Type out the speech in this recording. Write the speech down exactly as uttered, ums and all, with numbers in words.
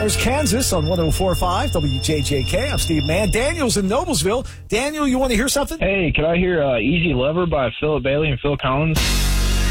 There's Kansas on one oh four point five W J J K. I'm Steve Mann. Daniel's in Noblesville. Daniel, you want to hear something? Hey, can I hear uh, Easy Lover by Philip Bailey and Phil Collins?